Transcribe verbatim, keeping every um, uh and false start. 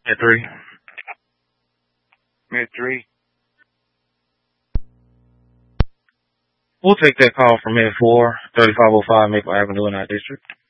At three. At three. We'll take that call from Med four, thirty-five oh five Maple Avenue in our district.